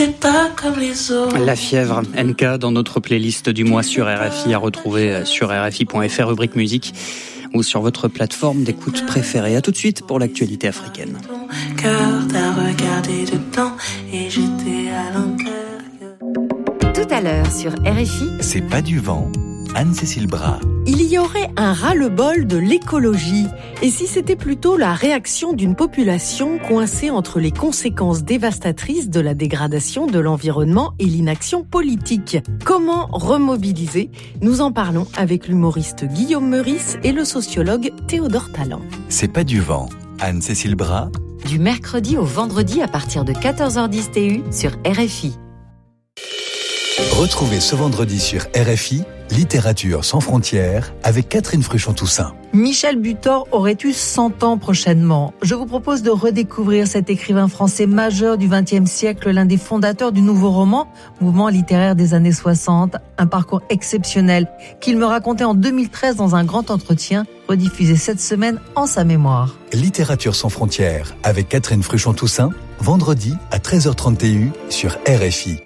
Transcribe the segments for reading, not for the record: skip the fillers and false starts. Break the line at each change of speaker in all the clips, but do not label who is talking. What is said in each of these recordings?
fais pas comme les autres.
La fièvre, NK, dans notre playlist du mois sur RFI, à retrouver sur RFI.fr, rubrique musique, ou sur votre plateforme d'écoute préférée. À tout de suite pour l'actualité africaine.
Ton cœur t'a regardé dedans et j'étais à l'intérieur.
Tout à l'heure sur RFI.
C'est pas du vent. Anne-Cécile Bras.
Il y aurait un ras-le-bol de l'écologie. Et si c'était plutôt la réaction d'une population coincée entre les conséquences dévastatrices de la dégradation de l'environnement et l'inaction politique? Comment remobiliser? Nous en parlons avec l'humoriste Guillaume Meurice et le sociologue Théodore Tallant.
C'est pas du vent. Anne-Cécile Bras.
Du mercredi au vendredi à partir de 14h10 TU sur RFI.
Retrouvez ce vendredi sur RFI Littérature sans frontières avec Catherine Fruchon-Toussaint.
Michel Butor aurait eu 100 ans prochainement. Je vous propose de redécouvrir cet écrivain français majeur du XXe siècle, l'un des fondateurs du nouveau roman, mouvement littéraire des années 60, un parcours exceptionnel qu'il me racontait en 2013 dans un grand entretien, rediffusé cette semaine en sa mémoire.
Littérature sans frontières avec Catherine Fruchon-Toussaint, vendredi à 13h30 TU sur RFI.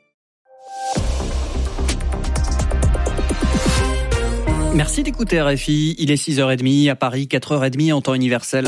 Merci d'écouter RFI, il est 6h30 à Paris, 4h30 en temps universel.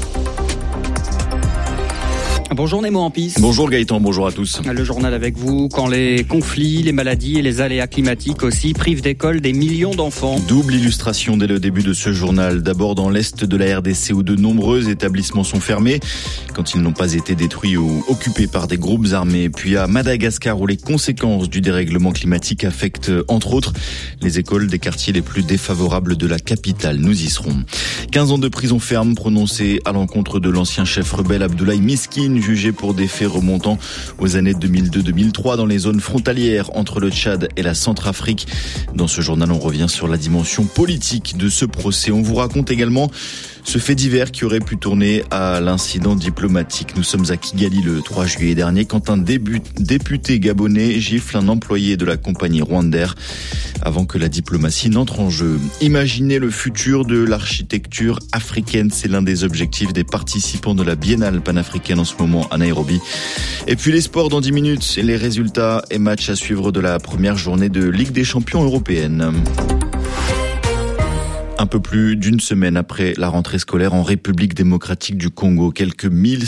Bonjour Nemo Ampis.
Bonjour Gaëtan, bonjour à tous.
Le journal avec vous, quand les conflits, les maladies et les aléas climatiques aussi privent d'école des millions d'enfants.
Double illustration dès le début de ce journal. D'abord dans l'est de la RDC où de nombreux établissements sont fermés quand ils n'ont pas été détruits ou occupés par des groupes armés. Puis à Madagascar où les conséquences du dérèglement climatique affectent entre autres les écoles des quartiers les plus défavorables de la capitale. Nous y serons. 15 ans de prison ferme prononcés à l'encontre de l'ancien chef rebelle Abdoulaye Miskine, jugé pour des faits remontant aux années 2002-2003 dans les zones frontalières entre le Tchad et la Centrafrique. Dans ce journal, on revient sur la dimension politique de ce procès. On vous raconte également ce fait divers qui aurait pu tourner à l'incident diplomatique. Nous sommes à Kigali le 3 juillet dernier quand un député gabonais gifle un employé de la compagnie Rwandair avant que la diplomatie n'entre en jeu. Imaginer le futur de l'architecture africaine, c'est l'un des objectifs des participants de la Biennale panafricaine en ce moment à Nairobi. Et puis les sports dans 10 minutes, les résultats et matchs à suivre de la première journée de Ligue des champions européenne. Un peu plus d'une semaine après la rentrée scolaire en République démocratique du Congo, quelques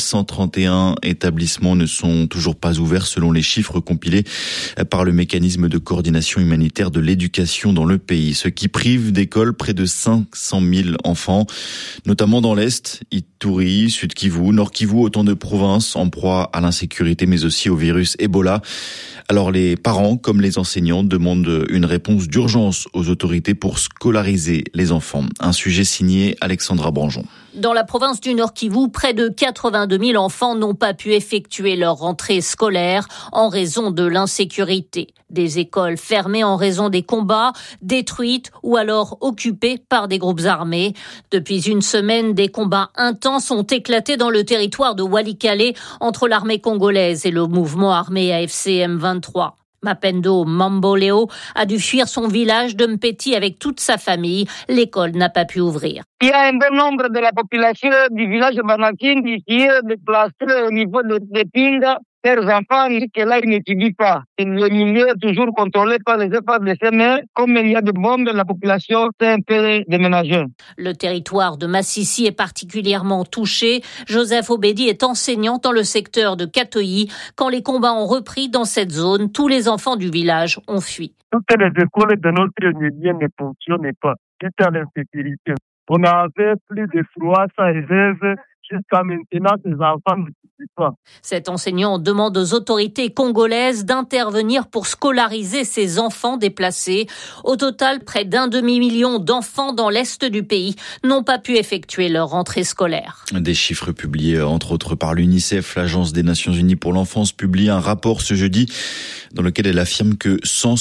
1131 établissements ne sont toujours pas ouverts selon les chiffres compilés par le mécanisme de coordination humanitaire de l'éducation dans le pays, ce qui prive d'école près de 500 000 enfants, notamment dans l'Est, Ituri, Sud Kivu, Nord Kivu, autant de provinces en proie à l'insécurité mais aussi au virus Ebola. Alors les parents comme les enseignants demandent une réponse d'urgence aux autorités pour scolariser les enfants. Un sujet signé Alexandra Branjon.
Dans la province du Nord Kivu, près de 82 000 enfants n'ont pas pu effectuer leur rentrée scolaire en raison de l'insécurité. Des écoles fermées en raison des combats, détruites ou alors occupées par des groupes armés. Depuis une semaine, des combats intenses ont éclaté dans le territoire de Walikale entre l'armée congolaise et le mouvement armé AFC M23. Mapendo Mamboleo a dû fuir son village de Mpeti avec toute sa famille. L'école n'a pas pu ouvrir.
Il y a un bon nombre de la population du village de Banakin qui est déplacée au niveau de Pinga. Leurs enfants, que là, ils n'étudient pas. Le milieu est toujours contrôlé par les FARDC, mais comme il y a des bombes, la population s'est un peu déménagée.
Le territoire de Massissi est particulièrement touché. Joseph Obedi est enseignant dans le secteur de Katoyi. Quand les combats ont repris dans cette zone, tous les enfants du village ont fui.
Toutes les écoles de notre milieu ne fonctionnaient pas. C'était à l'insécurité. On avait plus de 300 élèves. Jusqu'à maintenant, ces enfants ne suffisent pas.
Cet enseignant demande aux autorités congolaises d'intervenir pour scolariser ces enfants déplacés. Au total, près d'1 demi-million d'enfants dans l'est du pays n'ont pas pu effectuer leur rentrée scolaire.
Des chiffres publiés entre autres par l'UNICEF, l'Agence des Nations Unies pour l'enfance, publie un rapport ce jeudi dans lequel elle affirme que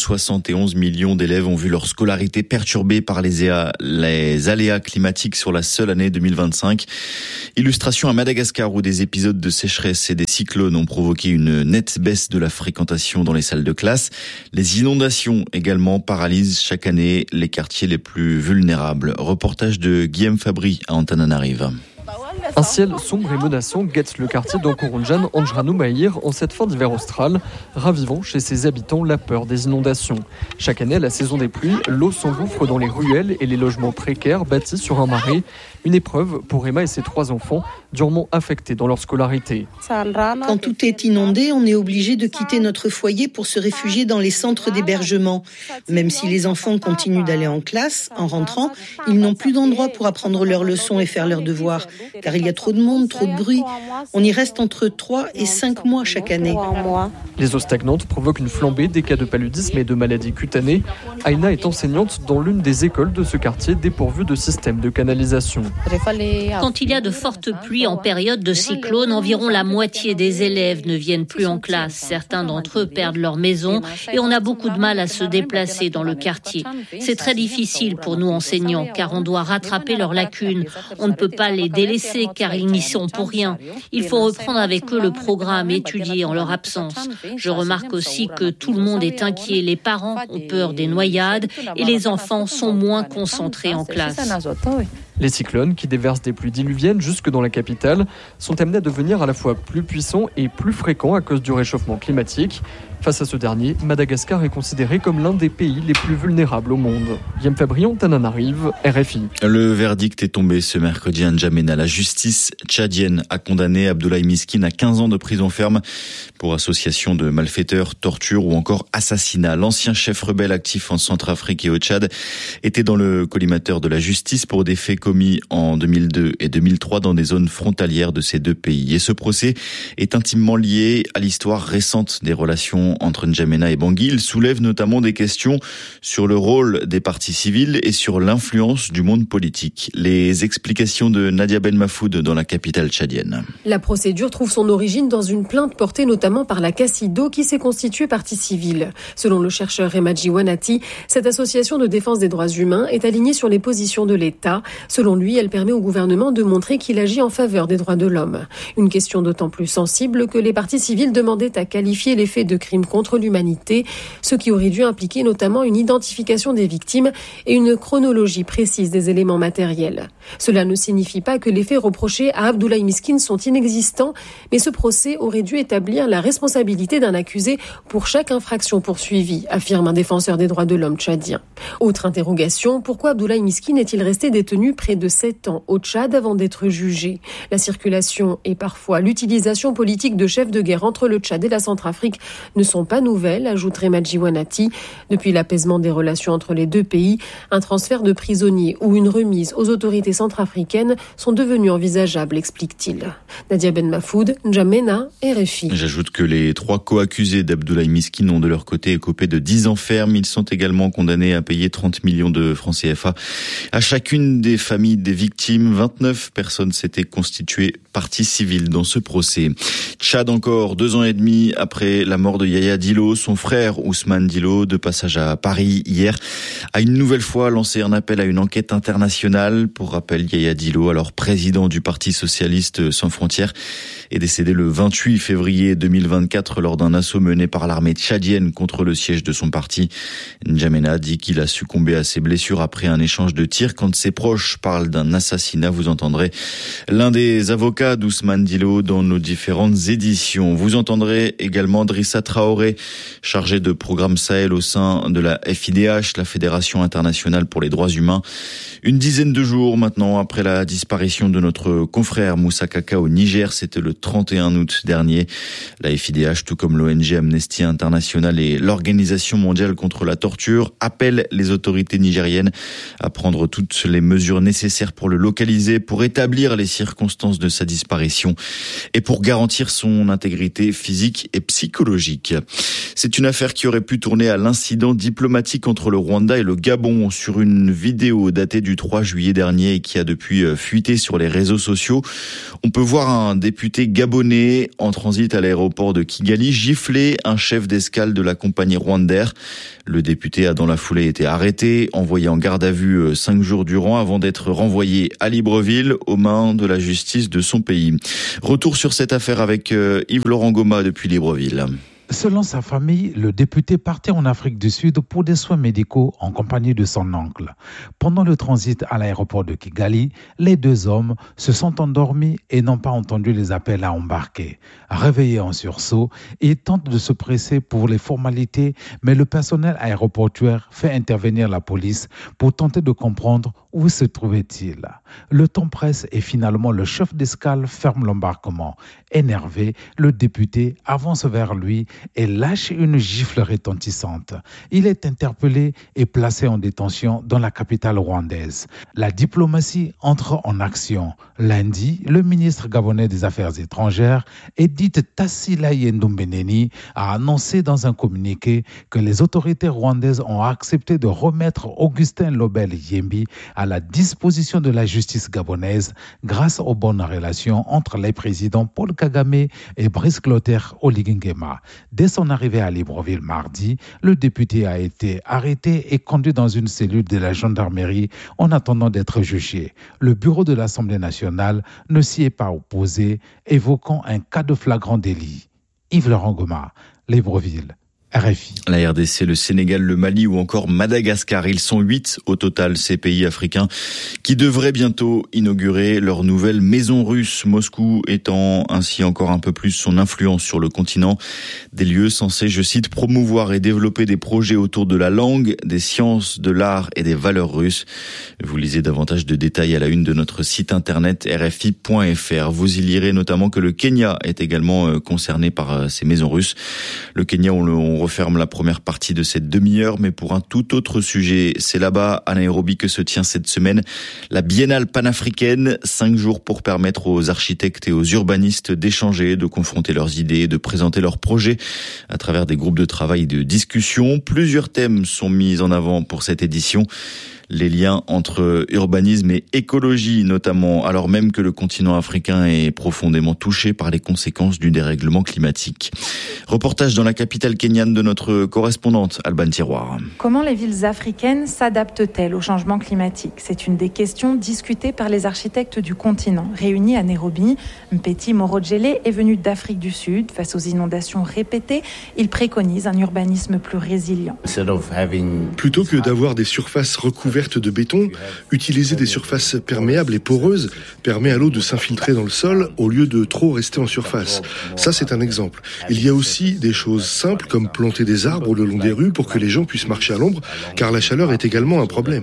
171 millions d'élèves ont vu leur scolarité perturbée par les aléas climatiques sur la seule année 2025. Illustration à Madagascar où des épisodes de sécheresse et des cyclones ont provoqué une nette baisse de la fréquentation dans les salles de classe. Les inondations également paralysent chaque année les quartiers les plus vulnérables. Reportage de Guillaume Fabry à Antananarive.
Un ciel sombre et menaçant guette le quartier d'Ankorondjan Anjranu Mahir en cette fin d'hiver austral, ravivant chez ses habitants la peur des inondations. Chaque année, à la saison des pluies, l'eau s'engouffre dans les ruelles et les logements précaires bâtis sur un marais. Une épreuve pour Emma et ses 3 enfants, durement affectés dans leur scolarité.
Quand tout est inondé, on est obligé de quitter notre foyer pour se réfugier dans les centres d'hébergement. Même si les enfants continuent d'aller en classe, en rentrant, ils n'ont plus d'endroit pour apprendre leurs leçons et faire leurs devoirs, car il y a trop de monde, trop de bruit. On y reste entre 3 et 5 mois chaque année.
Les eaux stagnantes provoquent une flambée des cas de paludisme et de maladies cutanées. Aïna est enseignante dans l'une des écoles de ce quartier dépourvu de système de canalisation.
Quand il y a de fortes pluies en période de cyclone, environ la moitié des élèves ne viennent plus en classe. Certains d'entre eux perdent leur maison et on a beaucoup de mal à se déplacer dans le quartier. C'est très difficile pour nous enseignants car on doit rattraper leurs lacunes. On ne peut pas les délaisser car ils n'y sont pour rien. Il faut reprendre avec eux le programme étudié en leur absence. Je remarque aussi que tout le monde est inquiet. Les parents ont peur des noyades et les enfants sont moins concentrés en classe.
Les cyclones, qui déversent des pluies diluviennes jusque dans la capitale, sont amenés à devenir à la fois plus puissants et plus fréquents à cause du réchauffement climatique. Face à ce dernier, Madagascar est considéré comme l'un des pays les plus vulnérables au monde. Guillaume Fabrion, Tananarive, RFI.
Le verdict est tombé ce mercredi à N'Djamena. La justice tchadienne a condamné Abdoulaye Miskine à 15 ans de prison ferme pour association de malfaiteurs, torture ou encore assassinat. L'ancien chef rebelle actif en Centrafrique et au Tchad était dans le collimateur de la justice pour des faits commis en 2002 et 2003 dans des zones frontalières de ces 2 pays. Et ce procès est intimement lié à l'histoire récente des relations entre N'Djamena et Bangui. Il soulève notamment des questions sur le rôle des partis civils et sur l'influence du monde politique. Les explications de Nadia Ben Mafoud dans la capitale tchadienne.
La procédure trouve son origine dans une plainte portée notamment par la Cassido qui s'est constituée partie civile. Selon le chercheur Remadji Wanati, cette association de défense des droits humains est alignée sur les positions de l'État. Selon lui, elle permet au gouvernement de montrer qu'il agit en faveur des droits de l'homme. Une question d'autant plus sensible que les partis civils demandaient à qualifier les faits de crimes contre l'humanité, ce qui aurait dû impliquer notamment une identification des victimes et une chronologie précise des éléments matériels. Cela ne signifie pas que les faits reprochés à Abdoulaye Miskine sont inexistants, mais ce procès aurait dû établir la responsabilité d'un accusé pour chaque infraction poursuivie, affirme un défenseur des droits de l'homme tchadien. Autre interrogation, pourquoi Abdoulaye Miskine est-il resté détenu près de 7 ans au Tchad avant d'être jugé? La circulation et parfois l'utilisation politique de chefs de guerre entre le Tchad et la Centrafrique ne sont pas nouvelles, ajoute Remadji Wanati. Depuis l'apaisement des relations entre les 2 pays, un transfert de prisonniers ou une remise aux autorités centrafricaines sont devenus envisageables, explique-t-il. Nadia Ben Mafoud, N'Djamena, RFI.
J'ajoute que les 3 co-accusés d'Abdoulaye Miskine ont de leur côté écopé de 10 ans ferme. Ils sont également condamnés à payer 30 millions de francs CFA à chacune des familles des victimes. 29 personnes s'étaient constituées partie civile dans ce procès. Tchad encore, 2 ans et demi après la mort de Yaya Dillo, son frère Ousmane Dillo, de passage à Paris hier, a une nouvelle fois lancé un appel à une enquête internationale. Pour rappel, Yaya Dillo, alors président du Parti socialiste sans frontières, est décédé le 28 février 2024 lors d'un assaut mené par l'armée tchadienne contre le siège de son parti. N'Djamena dit qu'il a succombé à ses blessures après un échange de tirs. Quand ses proches parlent d'un assassinat, vous entendrez l'un des avocats d'Ousmane Dillo dans nos différentes éditions. Vous entendrez également Drissa Traoré, chargé de programme Sahel au sein de la FIDH, la Fédération internationale pour les droits humains. Une dizaine de jours maintenant après la disparition de notre confrère Moussa Kaka au Niger, c'était le 31 août dernier. La FIDH, tout comme l'ONG Amnesty International et l'Organisation mondiale contre la torture, appellent les autorités nigériennes à prendre toutes les mesures nécessaires pour le localiser, pour établir les circonstances de sa disparition et pour garantir son intégrité physique et psychologique. C'est une affaire qui aurait pu tourner à l'incident diplomatique entre le Rwanda et le Gabon sur une vidéo datée du 3 juillet dernier et qui a depuis fuité sur les réseaux sociaux. On peut voir un député gabonais en transit à l'aéroport de Kigali gifler un chef d'escale de la compagnie Rwandair. Le député a dans la foulée été arrêté, envoyé en garde à vue 5 jours durant avant d'être renvoyé à Libreville aux mains de la justice de son pays. Retour sur cette affaire avec Yves-Laurent Goma depuis Libreville.
Selon sa famille, le député partait en Afrique du Sud pour des soins médicaux en compagnie de son oncle. Pendant le transit à l'aéroport de Kigali, les deux hommes se sont endormis et n'ont pas entendu les appels à embarquer. Réveillés en sursaut, ils tentent de se presser pour les formalités, mais le personnel aéroportuaire fait intervenir la police pour tenter de comprendre où se trouvait-il. Le temps presse et finalement le chef d'escale ferme l'embarquement. Énervé, le député avance vers lui et lâche une gifle retentissante. Il est interpellé et placé en détention dans la capitale rwandaise. La diplomatie entre en action. Lundi, le ministre gabonais des Affaires étrangères, Edith Tassilaye Ndombeneni, a annoncé dans un communiqué que les autorités rwandaises ont accepté de remettre Augustin Lobel Yembi à la disposition de la justice gabonaise grâce aux bonnes relations entre les présidents Paul Kagame et Brice Clotaire Oligui-Nguema. Dès son arrivée à Libreville mardi, le député a été arrêté et conduit dans une cellule de la gendarmerie en attendant d'être jugé. Le bureau de l'Assemblée nationale ne s'y est pas opposé, évoquant un cas de flagrant délit. Yves-Laurent Goma, Libreville. RFI.
La RDC, le Sénégal, le Mali ou encore Madagascar. Ils sont 8 au total, ces pays africains qui devraient bientôt inaugurer leur nouvelle maison russe. Moscou étant ainsi encore un peu plus son influence sur le continent. Des lieux censés, je cite, promouvoir et développer des projets autour de la langue, des sciences, de l'art et des valeurs russes. Vous lisez davantage de détails à la une de notre site internet rfi.fr. Vous y lirez notamment que le Kenya est également concerné par ces maisons russes. Le Kenya, on referme la première partie de cette demi-heure, mais pour un tout autre sujet. C'est là-bas, à Nairobi, que se tient cette semaine la Biennale panafricaine. 5 jours pour permettre aux architectes et aux urbanistes d'échanger, de confronter leurs idées, de présenter leurs projets à travers des groupes de travail et de discussion. Plusieurs thèmes sont mis en avant pour cette édition. Les liens entre urbanisme et écologie notamment, alors même que le continent africain est profondément touché par les conséquences du dérèglement climatique. Reportage dans la capitale kenyane de notre correspondante Alban Tiroir.
Comment les villes africaines s'adaptent-elles au changement climatique ? C'est une des questions discutées par les architectes du continent. Réunis à Nairobi, Mpeti Morojele est venu d'Afrique du Sud. Face aux inondations répétées, il préconise un urbanisme plus résilient.
Plutôt que d'avoir des surfaces recouvertes de béton, utiliser des surfaces perméables et poreuses permet à l'eau de s'infiltrer dans le sol au lieu de trop rester en surface. Ça, c'est un exemple. Il y a aussi des choses simples comme planter des arbres le long des rues pour que les gens puissent marcher à l'ombre, car la chaleur est également un problème.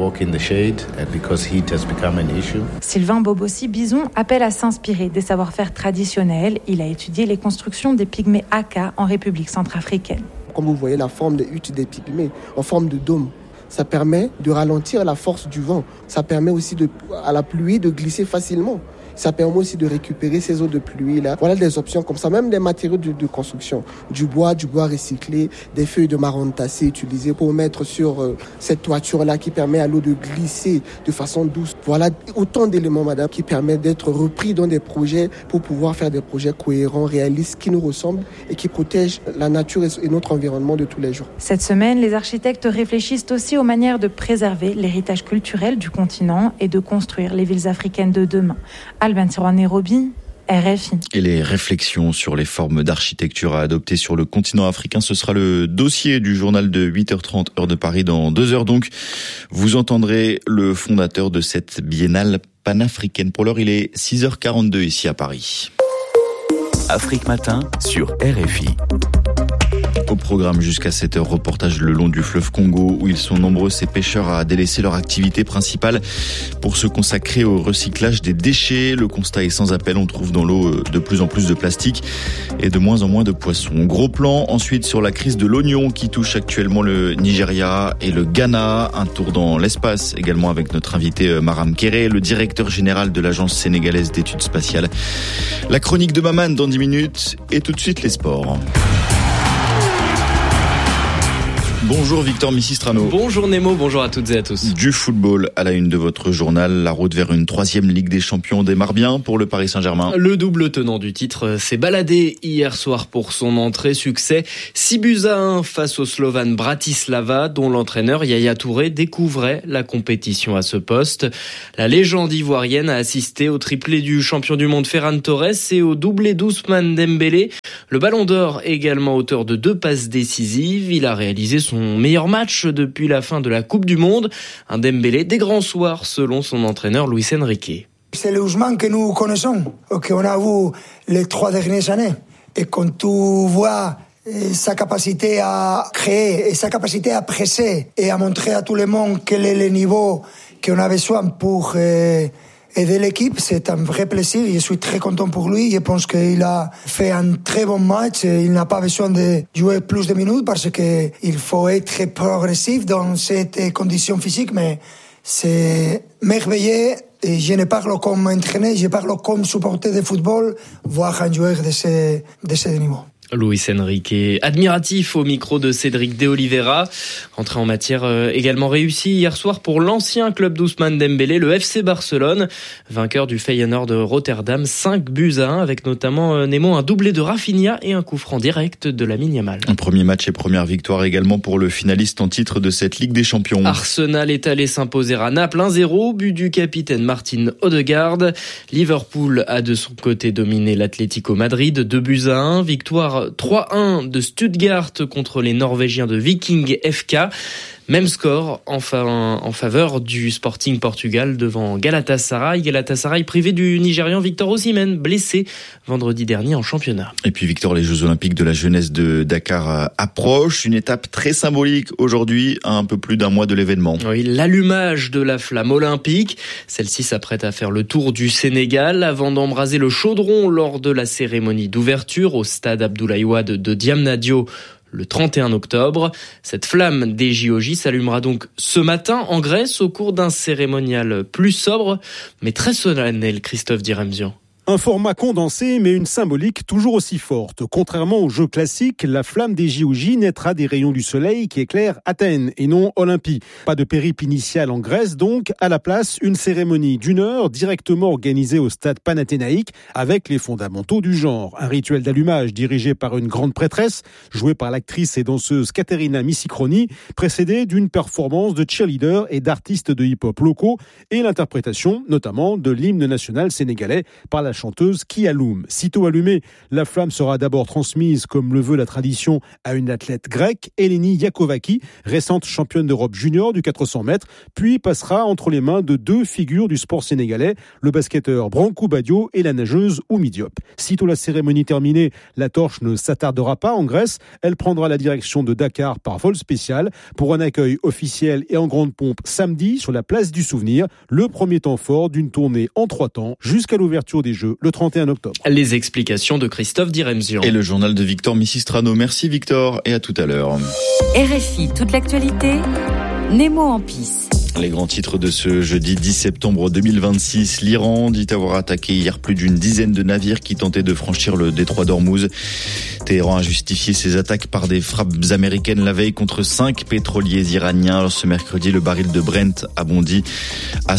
Sylvain Bobossi Bison appelle à s'inspirer des savoir-faire traditionnels. Il a étudié les constructions des pygmées Aka en République centrafricaine.
Comme vous voyez la forme des huttes des pygmées, en forme de dôme. Ça permet de ralentir la force du vent. Ça permet aussi à la pluie de glisser facilement. Ça permet aussi de récupérer ces eaux de pluie-là. Voilà des options comme ça, même des matériaux de construction. Du bois recyclé, des feuilles de marron tassé utilisées pour mettre sur cette toiture-là qui permet à l'eau de glisser de façon douce. Voilà autant d'éléments, madame, qui permettent d'être repris dans des projets pour pouvoir faire des projets cohérents, réalistes, qui nous ressemblent et qui protègent la nature et notre environnement de tous les jours.
Cette semaine, les architectes réfléchissent aussi aux manières de préserver l'héritage culturel du continent et de construire les villes africaines de demain. Alban Tiroir, Nairobi, RFI.
Et les réflexions sur les formes d'architecture à adopter sur le continent africain, ce sera le dossier du journal de 8h30 heure de Paris dans 2 heures donc. Vous entendrez le fondateur de cette biennale panafricaine. Pour l'heure, il est 6h42 ici à Paris.
Afrique Matin sur RFI.
Au programme jusqu'à 7h, reportage le long du fleuve Congo où ils sont nombreux ces pêcheurs à délaisser leur activité principale pour se consacrer au recyclage des déchets. Le constat est sans appel, on trouve dans l'eau de plus en plus de plastique et de moins en moins de poissons. Gros plan ensuite sur la crise de l'oignon qui touche actuellement le Nigeria et le Ghana. Un tour dans l'espace également avec notre invité Maram Kéré, le directeur général de l'agence sénégalaise d'études spatiales. La chronique de Maman dans 10 minutes et tout de suite les sports. Bonjour Victor Missistrano.
Bonjour Nemo, bonjour à toutes et à tous.
Du football à la une de votre journal, la route vers une 3e Ligue des Champions démarre bien pour le Paris Saint-Germain.
Le double tenant du titre s'est baladé hier soir pour son entrée, succès 6-1 face au Slovan Bratislava, dont l'entraîneur Yaya Touré découvrait la compétition à ce poste. La légende ivoirienne a assisté au triplé du champion du monde Ferran Torres et au doublé d'Ousmane Dembélé. Le Ballon d'Or, également auteur de 2 passes décisives, il a réalisé son meilleur match depuis la fin de la Coupe du Monde. Un Dembélé des grands soirs, selon son entraîneur Luis Enrique.
C'est le Ousmane que nous connaissons, qu'on a vu les 3 dernières années. Et quand tu vois sa capacité à créer et sa capacité à presser et à montrer à tout le monde quel est le niveau qu'on a besoin pour aider l'équipe, c'est un vrai plaisir. Je suis très content pour lui. Je pense qu'il a fait un très bon match. Il n'a pas besoin de jouer plus de minutes parce qu'il faut être progressif dans cette condition physique, mais c'est merveilleux. Et je ne parle comme entraîneur, je parle comme supporter de football, voir un joueur de ce niveau.
Luis Enrique, admiratif au micro de Cédric De Oliveira. Entrée en matière également réussie hier soir pour l'ancien club d'Ousmane Dembélé, le FC Barcelone, vainqueur du Feyenoord de Rotterdam, 5-1, avec notamment Nemo un doublé de Rafinha et un coup franc direct de Lamine Yamal.
Un premier match et première victoire également pour le finaliste en titre de cette Ligue des Champions.
Arsenal est allé s'imposer à Naples 1-0, but du capitaine Martin Odegaard. Liverpool a de son côté dominé l'Atlético Madrid, 2-1, victoire 3-1 de Stuttgart contre les Norvégiens de Viking FK. Même score en faveur du Sporting Portugal devant Galatasaray. Galatasaray privé du Nigérian Victor Osimhen, blessé vendredi dernier en championnat.
Et puis Victor, les Jeux Olympiques de la jeunesse de Dakar approchent. Une étape très symbolique aujourd'hui, à un peu plus d'un mois de l'événement.
Oui, l'allumage de la flamme olympique. Celle-ci s'apprête à faire le tour du Sénégal avant d'embraser le chaudron lors de la cérémonie d'ouverture au stade Abdoulaye Wade de Diamniadio le 31 octobre. Cette flamme des JOJ s'allumera donc ce matin en Grèce au cours d'un cérémonial plus sobre mais très solennel, Christophe Diremzian.
Un format condensé, mais une symbolique toujours aussi forte. Contrairement aux Jeux classiques, la flamme des JOJ naîtra des rayons du soleil qui éclairent Athènes et non Olympie. Pas de périple initial en Grèce, donc à la place, une cérémonie d'1 heure directement organisée au stade panathénaïque avec les fondamentaux du genre. Un rituel d'allumage dirigé par une grande prêtresse, jouée par l'actrice et danseuse Katerina Misicroni, précédée d'une performance de cheerleaders et d'artistes de hip-hop locaux et l'interprétation notamment de l'hymne national sénégalais par la chanteuse Kialoum. Sitôt allumée, la flamme sera d'abord transmise, comme le veut la tradition, à une athlète grecque, Eleni Yakovaki, récente championne d'Europe junior du 400 mètres, puis passera entre les mains de 2 figures du sport sénégalais, le basketteur Brankou Badio et la nageuse Oumi Diop. Sitôt la cérémonie terminée, la torche ne s'attardera pas en Grèce, elle prendra la direction de Dakar par vol spécial pour un accueil officiel et en grande pompe samedi sur la place du Souvenir, le premier temps fort d'une tournée en 3 temps jusqu'à l'ouverture des Jeux le 31 octobre.
Les explications de Christophe Diremzian.
Et le journal de Victor Missistrano. Merci Victor et à tout à l'heure.
RFI, toute l'actualité, Nemo en pisse.
Les grands titres de ce jeudi 10 septembre 2026. L'Iran dit avoir attaqué hier plus d'une dizaine de navires qui tentaient de franchir le détroit d'Ormuz. Téhéran a justifié ses attaques par des frappes américaines la veille contre 5 pétroliers iraniens. Ce mercredi, le baril de Brent a bondi à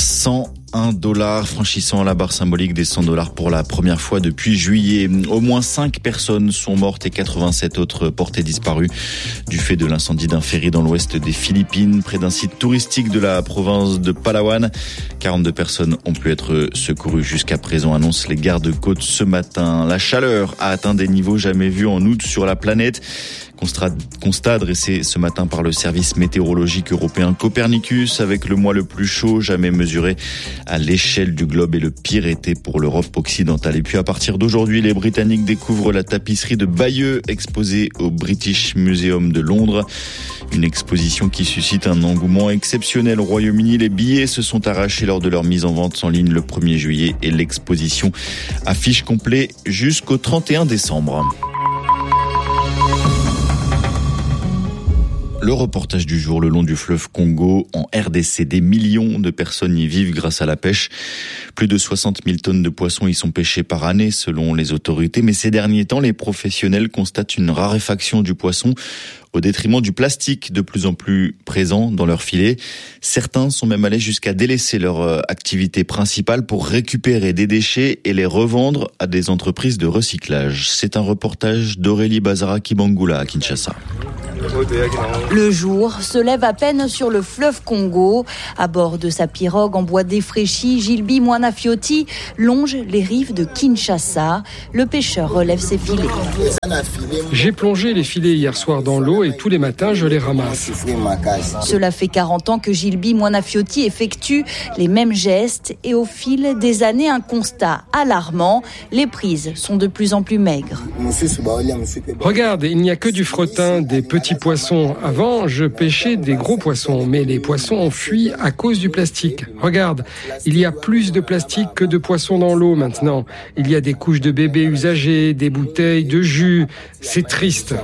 $100, franchissant la barre symbolique des $100 pour la première fois depuis juillet. Au moins 5 personnes sont mortes et 87 autres portées disparues du fait de l'incendie d'un ferry dans l'ouest des Philippines, près d'un site touristique de la province de Palawan. 42 personnes ont pu être secourues jusqu'à présent, annoncent les gardes-côtes ce matin. La chaleur a atteint des niveaux jamais vus en août sur la planète. Constat dressé ce matin par le service météorologique européen Copernicus, avec le mois le plus chaud jamais mesuré à l'échelle du globe et le pire été pour l'Europe occidentale. Et puis à partir d'aujourd'hui, les Britanniques découvrent la tapisserie de Bayeux exposée au British Museum de Londres. Une exposition qui suscite un engouement exceptionnel au Royaume-Uni. Les billets se sont arrachés lors de leur mise en vente en ligne le 1er juillet et l'exposition affiche complet jusqu'au 31 décembre. Le reportage du jour, le long du fleuve Congo, en RDC, des millions de personnes y vivent grâce à la pêche. Plus de 60 000 tonnes de poissons y sont pêchées par année, selon les autorités. Mais ces derniers temps, les professionnels constatent une raréfaction du poisson au détriment du plastique de plus en plus présent dans leurs filets. Certains sont même allés jusqu'à délaisser leur activité principale pour récupérer des déchets et les revendre à des entreprises de recyclage. C'est un reportage d'Aurélie Bazara-Kibangula à Kinshasa.
Le jour se lève à peine sur le fleuve Congo. À bord de sa pirogue en bois défraîchi, Gilby Mwanafiotti longe les rives de Kinshasa. Le pêcheur relève ses filets.
J'ai plongé les filets hier soir dans l'eau et tous les matins je les ramasse.
Cela fait 40 ans que Gilby Mwanafiotti effectue les mêmes gestes et au fil des années, un constat alarmant. Les prises sont de plus en plus maigres.
Regarde, il n'y a que du fretin, des petits poissons. Avant, je pêchais des gros poissons, mais les poissons ont fui à cause du plastique. Regarde, il y a plus de plastique que de poissons dans l'eau maintenant. Il y a des couches de bébés usagées, des bouteilles de jus. C'est triste.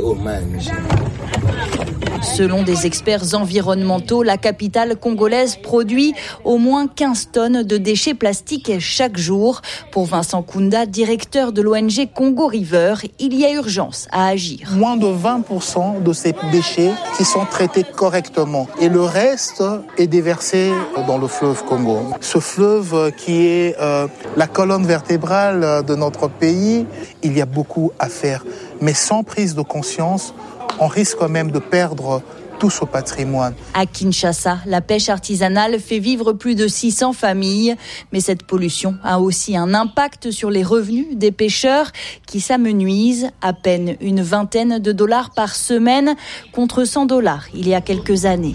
Selon des experts environnementaux, la capitale congolaise produit au moins 15 tonnes de déchets plastiques chaque jour. Pour Vincent Kounda, directeur de l'ONG Congo River, il y a urgence à agir.
Moins de 20% de ces déchets qui sont traités correctement et le reste est déversé dans le fleuve Congo. Ce fleuve qui est la colonne vertébrale de notre pays, il y a beaucoup à faire. Mais sans prise de conscience, on risque quand même de perdre tout ce patrimoine.
À Kinshasa, la pêche artisanale fait vivre plus de 600 familles. Mais cette pollution a aussi un impact sur les revenus des pêcheurs qui s'amenuisent. À peine une vingtaine de dollars par semaine contre $100 il y a quelques années.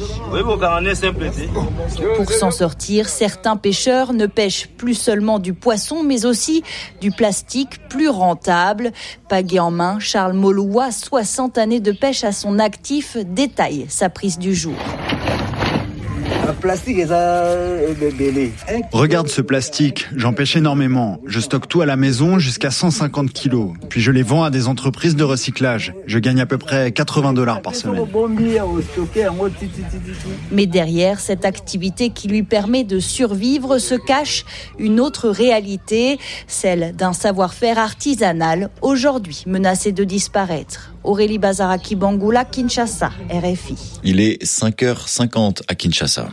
Pour s'en sortir, certains pêcheurs ne pêchent plus seulement du poisson, mais aussi du plastique plus rentable. Pagaie en main, Charles Moloua, 60 années de pêche à son actif, détaille sa prise du jour.
Regarde ce plastique, j'en pêche énormément. Je stocke tout à la maison jusqu'à 150 kilos. Puis je les vends à des entreprises de recyclage. Je gagne à peu près $80 par semaine.
Mais derrière cette activité qui lui permet de survivre se cache une autre réalité, celle d'un savoir-faire artisanal aujourd'hui menacé de disparaître. Aurélie Bazara-Kibangula, Kinshasa, RFI.
Il est 5h50 à Kinshasa.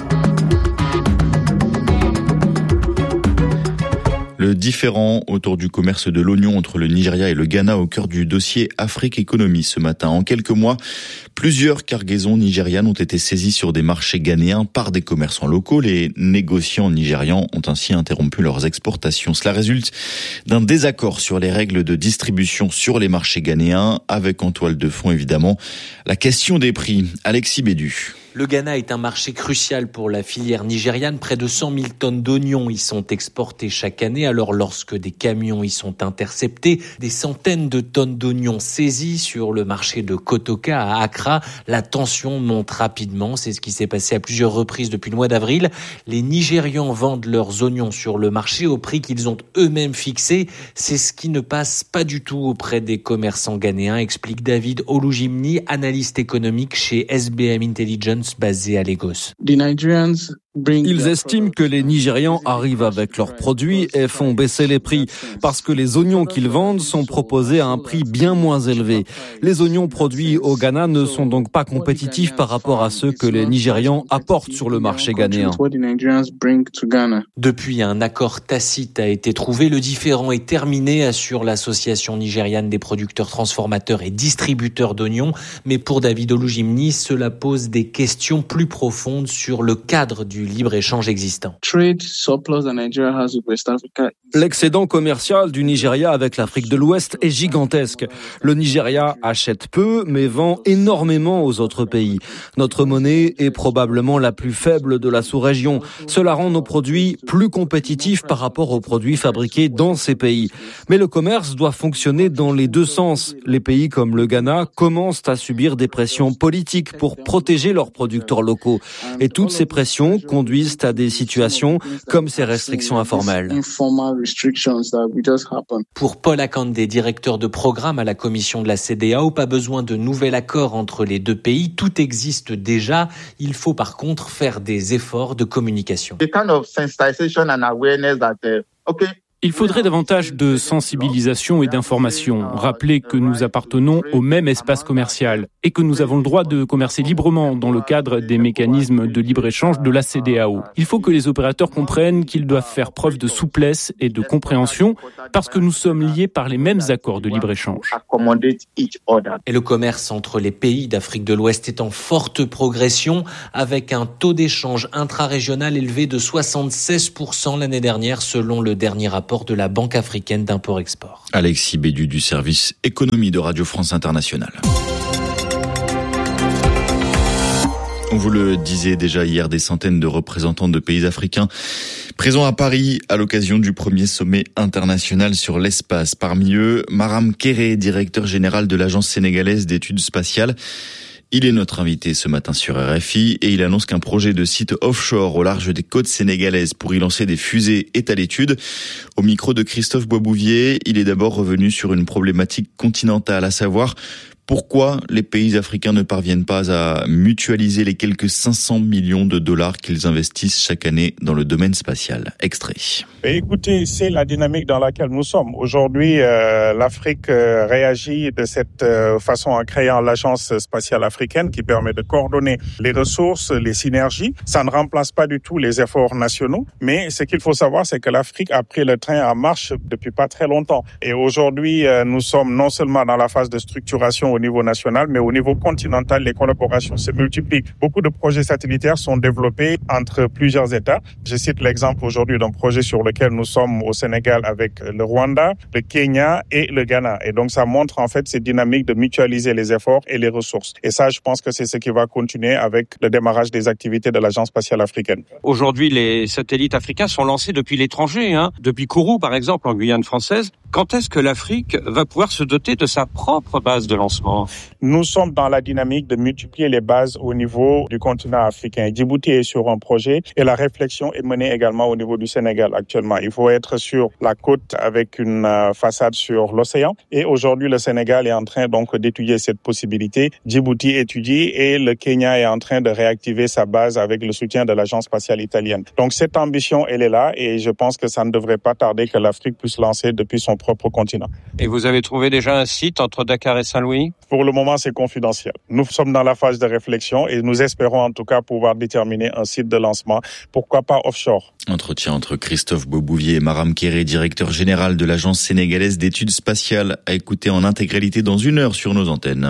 Le différend autour du commerce de l'oignon entre le Nigeria et le Ghana au cœur du dossier Afrique Économie ce matin. En quelques mois, plusieurs cargaisons nigérianes ont été saisies sur des marchés ghanéens par des commerçants locaux. Les négociants nigérians ont ainsi interrompu leurs exportations. Cela résulte d'un désaccord sur les règles de distribution sur les marchés ghanéens, avec en toile de fond évidemment la question des prix. Alexis Bédu.
Le Ghana est un marché crucial pour la filière nigériane. Près de 100 000 tonnes d'oignons y sont exportées chaque année. Alors lorsque des camions y sont interceptés, des centaines de tonnes d'oignons saisies sur le marché de Kotoka à Accra, la tension monte rapidement. C'est ce qui s'est passé à plusieurs reprises depuis le mois d'avril. Les Nigérians vendent leurs oignons sur le marché au prix qu'ils ont eux-mêmes fixé. C'est ce qui ne passe pas du tout auprès des commerçants ghanéens, explique David Olujimni, analyste économique chez SBM Intelligence basé à Lagos.
Ils estiment que les Nigérians arrivent avec leurs produits et font baisser les prix parce que les oignons qu'ils vendent sont proposés à un prix bien moins élevé. Les oignons produits au Ghana ne sont donc pas compétitifs par rapport à ceux que les Nigérians apportent sur le marché ghanéen.
Depuis, un accord tacite a été trouvé. Le différend est terminé, assure l'association nigériane des producteurs, transformateurs et distributeurs d'oignons. Mais pour David Olujimni, cela pose des questions plus profondes sur le cadre du libre-échange existant.
L'excédent commercial du Nigeria avec l'Afrique de l'Ouest est gigantesque. Le Nigeria achète peu, mais vend énormément aux autres pays. Notre monnaie est probablement la plus faible de la sous-région. Cela rend nos produits plus compétitifs par rapport aux produits fabriqués dans ces pays. Mais le commerce doit fonctionner dans les deux sens. Les pays comme le Ghana commencent à subir des pressions politiques pour protéger leurs producteurs locaux. Et toutes ces pressions conduisent à des situations comme ces restrictions informelles.
Pour Paul Akande, directeur de programme à la commission de la CEDEAO, pas besoin de nouvel accord entre les deux pays. Tout existe déjà. Il faut par contre faire des efforts de communication.
Il faudrait davantage de sensibilisation et d'information. Rappeler que nous appartenons au même espace commercial et que nous avons le droit de commercer librement dans le cadre des mécanismes de libre-échange de la CEDEAO. Il faut que les opérateurs comprennent qu'ils doivent faire preuve de souplesse et de compréhension parce que nous sommes liés par les mêmes accords de libre-échange.
Et le commerce entre les pays d'Afrique de l'Ouest est en forte progression avec un taux d'échange intra-régional élevé de 76% l'année dernière selon le dernier rapport de la Banque africaine d'import-export.
Alexis Bédu du service économie de Radio France Internationale. On vous le disait déjà hier, des centaines de représentants de pays africains présents à Paris à l'occasion du premier sommet international sur l'espace. Parmi eux, Maram Kéré, directeur général de l'Agence sénégalaise d'études spatiales. Il est notre invité ce matin sur RFI et il annonce qu'un projet de site offshore au large des côtes sénégalaises pour y lancer des fusées est à l'étude. Au micro de Christophe Boisbouvier, il est d'abord revenu sur une problématique continentale, à savoir pourquoi les pays africains ne parviennent pas à mutualiser les quelques 500 millions de dollars qu'ils investissent chaque année dans le domaine spatial. Extrait.
Écoutez, c'est la dynamique dans laquelle nous sommes. Aujourd'hui, l'Afrique réagit de cette façon en créant l'Agence spatiale africaine qui permet de coordonner les ressources, les synergies. Ça ne remplace pas du tout les efforts nationaux, mais ce qu'il faut savoir, c'est que l'Afrique a pris le train en marche depuis pas très longtemps. Et aujourd'hui, nous sommes non seulement dans la phase de structuration au niveau national, mais au niveau continental, les collaborations se multiplient. Beaucoup de projets satellitaires sont développés entre plusieurs États. Je cite l'exemple aujourd'hui d'un projet sur lequel nous sommes au Sénégal avec le Rwanda, le Kenya et le Ghana. Et donc, ça montre en fait cette dynamique de mutualiser les efforts et les ressources. Et ça, je pense que c'est ce qui va continuer avec le démarrage des activités de l'Agence spatiale africaine.
Aujourd'hui, les satellites africains sont lancés depuis l'étranger, depuis Kourou, par exemple, en Guyane française. Quand est-ce que l'Afrique va pouvoir se doter de sa propre base de lancement ?
Nous sommes dans la dynamique de multiplier les bases au niveau du continent africain. Djibouti est sur un projet et la réflexion est menée également au niveau du Sénégal actuellement. Il faut être sur la côte avec une façade sur l'océan. Et aujourd'hui, le Sénégal est en train donc d'étudier cette possibilité. Djibouti étudie et le Kenya est en train de réactiver sa base avec le soutien de l'Agence spatiale italienne. Donc cette ambition, elle est là et je pense que ça ne devrait pas tarder que l'Afrique puisse lancer depuis son propre continent.
Et vous avez trouvé déjà un site entre Dakar et Saint-Louis ?
Pour le moment, c'est confidentiel. Nous sommes dans la phase de réflexion et nous espérons en tout cas pouvoir déterminer un site de lancement. Pourquoi pas offshore ?
Entretien entre Christophe Boisbouvier et Maram Kéré, directeur général de l'Agence sénégalaise d'études spatiales, à écouter en intégralité dans 1 heure sur nos antennes.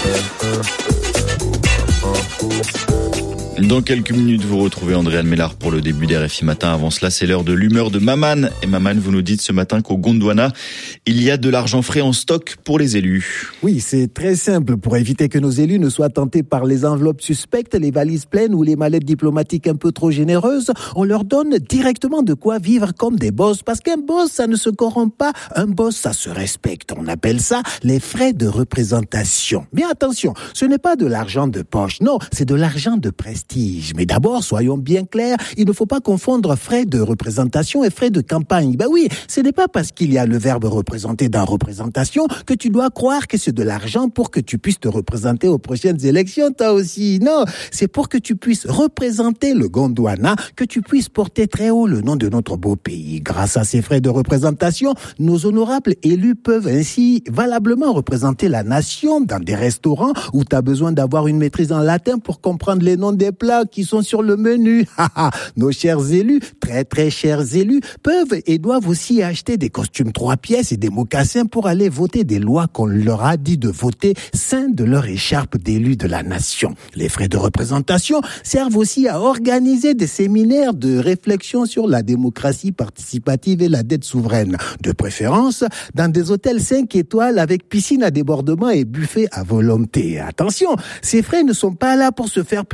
Dans quelques minutes, vous retrouvez Andréane Mélard pour le début d'RFI Matin. Avant cela, c'est l'heure de l'humeur de Maman. Et Maman, vous nous dites ce matin qu'au Gondwana, il y a de l'argent frais en stock pour les élus.
Oui, c'est très simple. Pour éviter que nos élus ne soient tentés par les enveloppes suspectes, les valises pleines ou les mallettes diplomatiques un peu trop généreuses, on leur donne directement de quoi vivre comme des boss. Parce qu'un boss, ça ne se corrompt pas. Un boss, ça se respecte. On appelle ça les frais de représentation. Mais attention, ce n'est pas de l'argent de poche. Non, c'est de l'argent de prestige. Mais d'abord, soyons bien clairs, il ne faut pas confondre frais de représentation et frais de campagne. Ben oui, ce n'est pas parce qu'il y a le verbe représenter dans représentation que tu dois croire que c'est de l'argent pour que tu puisses te représenter aux prochaines élections, toi aussi. Non, c'est pour que tu puisses représenter le Gondwana, que tu puisses porter très haut le nom de notre beau pays. Grâce à ces frais de représentation, nos honorables élus peuvent ainsi valablement représenter la nation dans des restaurants où tu as besoin d'avoir une maîtrise en latin pour comprendre les noms des plats qui sont sur le menu. Nos chers élus, très très chers élus, peuvent et doivent aussi acheter des costumes 3 pièces et des mocassins pour aller voter des lois qu'on leur a dit de voter sein de leur écharpe d'élus de la nation. Les frais de représentation servent aussi à organiser des séminaires de réflexion sur la démocratie participative et la dette souveraine. De préférence, dans des hôtels 5 étoiles avec piscine à débordement et buffet à volonté. Attention, ces frais ne sont pas là pour se faire plaisir,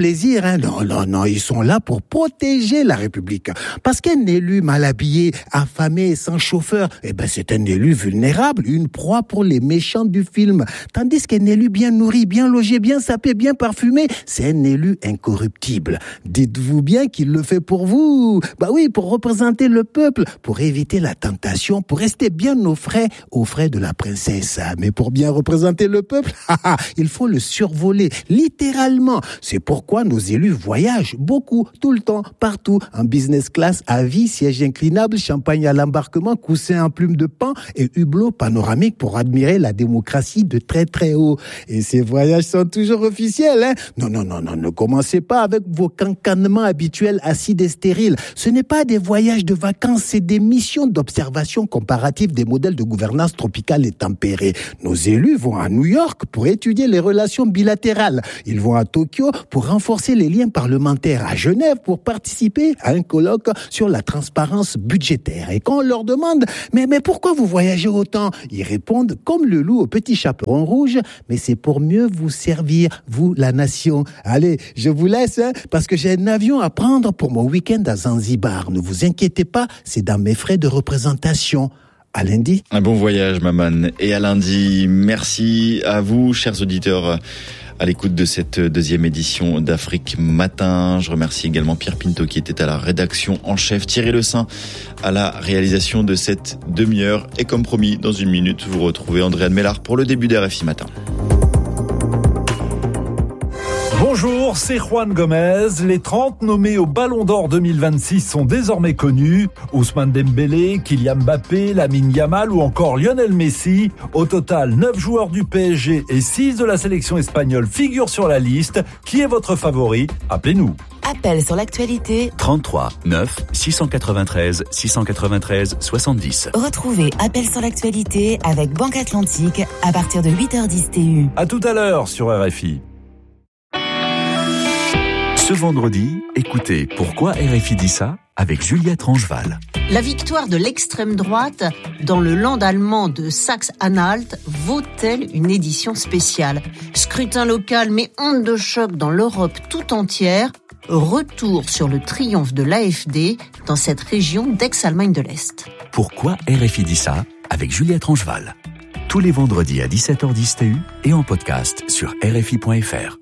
hein. Non, ils sont là pour protéger la République. Parce qu'un élu mal habillé, affamé, sans chauffeur, c'est un élu vulnérable, une proie pour les méchants du film. Tandis qu'un élu bien nourri, bien logé, bien sapé, bien parfumé, c'est un élu incorruptible. Dites-vous bien qu'il le fait pour vous. Oui, pour représenter le peuple, pour éviter la tentation, pour rester bien aux frais de la princesse. Mais pour bien représenter le peuple, il faut le survoler, littéralement. C'est pourquoi nos élus voyagent beaucoup, tout le temps, partout, en business class, à vie, siège inclinable, champagne à l'embarquement, coussin en plume de paon et hublot panoramique pour admirer la démocratie de très très haut. Et ces voyages sont toujours officiels, hein. Non, ne commencez pas avec vos cancanements habituels acides et stériles. Ce n'est pas des voyages de vacances, c'est des missions d'observation comparative des modèles de gouvernance tropicale et tempérée. Nos élus vont à New York pour étudier les relations bilatérales. Ils vont à Tokyo pour renforcer les liens parlementaires, à Genève pour participer à un colloque sur la transparence budgétaire. Et quand on leur demande « Mais pourquoi vous voyagez autant ?» Ils répondent comme le loup au petit chaperon rouge « Mais c'est pour mieux vous servir, vous, la nation. » Allez, je vous laisse, hein, parce que j'ai un avion à prendre pour mon week-end à Zanzibar. Ne vous inquiétez pas, c'est dans mes frais de représentation. À lundi.
Un bon voyage, Maman. Et à lundi, merci à vous, chers auditeurs, à l'écoute de cette deuxième édition d'Afrique Matin. Je remercie également Pierre Pinto qui était à la rédaction en chef, Thierry Le Saint à la réalisation de cette demi-heure. Et comme promis, dans une minute, vous retrouvez Andréane Mellard pour le début d'RFI Matin.
Bonjour, c'est Juan Gomez. Les 30 nommés au Ballon d'Or 2026 sont désormais connus. Ousmane Dembélé, Kylian Mbappé, Lamine Yamal ou encore Lionel Messi. Au total, 9 joueurs du PSG et 6 de la sélection espagnole figurent sur la liste. Qui est votre favori ? Appelez-nous.
Appel sur l'actualité
33 9 693 693 70.
Retrouvez Appel sur l'actualité avec Banque Atlantique à partir de 8h10 TU.
À tout à l'heure sur RFI.
Ce vendredi, écoutez Pourquoi RFI dit ça avec Juliette Rangeval.
La victoire de l'extrême droite dans le land allemand de Saxe-Anhalt vaut-elle une édition spéciale ? Scrutin local mais onde de choc dans l'Europe tout entière. Retour sur le triomphe de l'AfD dans cette région d'ex-Allemagne de l'Est.
Pourquoi RFI dit ça avec Juliette Rangeval. Tous les vendredis à 17h10 TU et en podcast sur RFI.fr.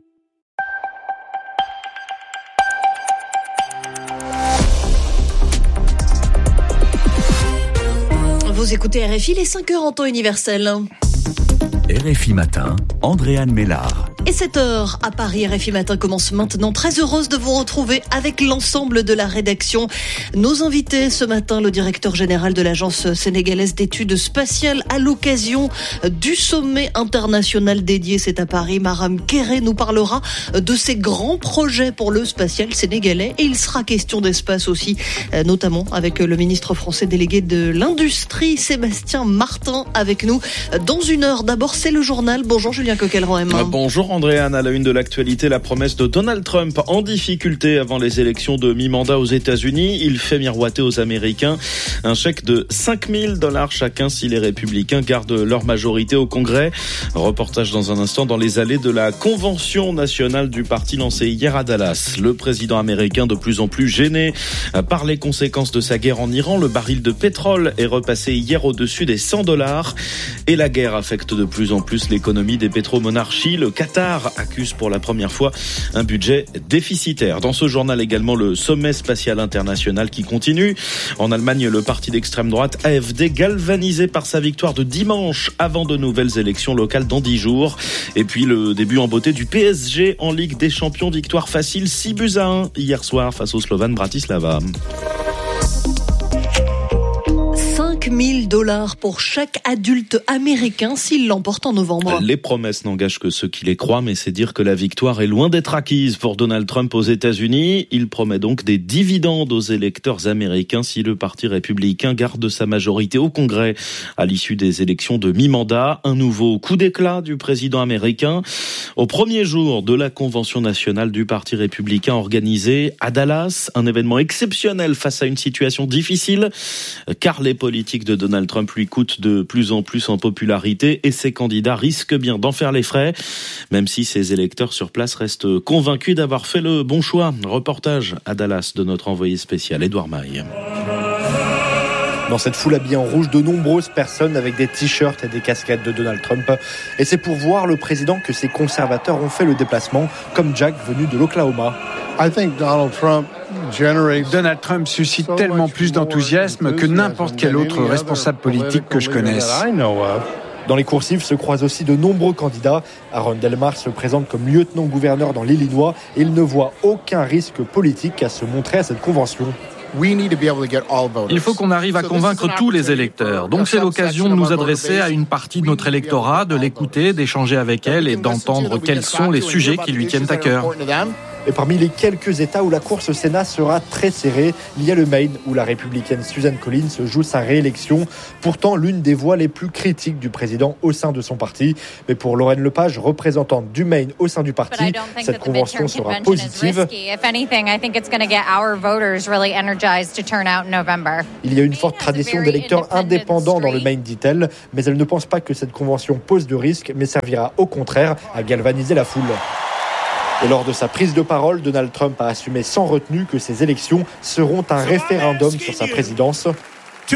Vous écoutez RFI, les 5h en temps universel.
RFI Matin, Andréane Mellard.
Et 7h à Paris, RFI Matin commence maintenant. Très heureuse de vous retrouver avec l'ensemble de la rédaction. Nos invités ce matin, le directeur général de l'Agence sénégalaise d'études spatiales à l'occasion du sommet international dédié, c'est à Paris. Maram Kéré nous parlera de ses grands projets pour le spatial sénégalais. Et il sera question d'espace aussi, notamment avec le ministre français délégué de l'Industrie, Sébastien Martin, avec nous dans une heure. D'abord, c'est le journal. Bonjour Julien Coquelin-Roem.
Bonjour Andréane, à la une de l'actualité, la promesse de Donald Trump en difficulté avant les élections de mi-mandat aux États-Unis. Il fait miroiter aux Américains un chèque de $5 000 chacun si les républicains gardent leur majorité au Congrès. Reportage dans un instant dans les allées de la convention nationale du parti lancée hier à Dallas. Le président américain de plus en plus gêné par les conséquences de sa guerre en Iran. Le baril de pétrole est repassé hier au-dessus des $100 et la guerre affecte de plus en plus l'économie des pétromonarchies. Le Qatar accuse pour la première fois un budget déficitaire. Dans ce journal également, le sommet spatial international qui continue. En Allemagne, le parti d'extrême droite AfD galvanisé par sa victoire de dimanche avant de nouvelles élections locales dans 10 jours. Et puis le début en beauté du PSG en Ligue des Champions. Victoire facile 6-1 hier soir face au Slovan Bratislava.
$5 000 pour chaque adulte américain s'il l'emporte en novembre.
Les promesses n'engagent que ceux qui les croient, mais c'est dire que la victoire est loin d'être acquise pour Donald Trump aux États-Unis. Il promet donc des dividendes aux électeurs américains si le Parti républicain garde sa majorité au Congrès à l'issue des élections de mi-mandat. Un nouveau coup d'éclat du président américain au premier jour de la convention nationale du Parti républicain organisée à Dallas. Un événement exceptionnel face à une situation difficile, car les politiques politique de Donald Trump lui coûte de plus en plus en popularité et ses candidats risquent bien d'en faire les frais, même si ses électeurs sur place restent convaincus d'avoir fait le bon choix. Reportage à Dallas de notre envoyé spécial Édouard Maille.
Dans cette foule habillée en rouge, de nombreuses personnes avec des t-shirts et des casquettes de Donald Trump. Et c'est pour voir le président que ces conservateurs ont fait le déplacement, comme Jack venu de l'Oklahoma.
Donald Trump suscite tellement plus d'enthousiasme que n'importe quel autre responsable politique que je connaisse.
Dans les coursives se croisent aussi de nombreux candidats. Aaron Delmar se présente comme lieutenant-gouverneur dans l'Illinois et il ne voit aucun risque politique à se montrer à cette convention.
Il faut qu'on arrive à convaincre tous les électeurs. Donc c'est l'occasion de nous adresser à une partie de notre électorat, de l'écouter, d'échanger avec elle et d'entendre quels sont les sujets qui lui tiennent à cœur.
Et parmi les quelques États où la course au Sénat sera très serrée, il y a le Maine où la républicaine Susan Collins joue sa réélection. Pourtant, l'une des voix les plus critiques du président au sein de son parti. Mais pour Lorraine Lepage, représentante du Maine au sein du parti, cette convention sera positive. Il y a une forte tradition d'électeurs indépendants dans le Maine, dit-elle, mais elle ne pense pas que cette convention pose de risque, mais servira au contraire à galvaniser la foule. Et lors de sa prise de parole, Donald Trump a assumé sans retenue que ces élections seront un référendum sur sa présidence. Je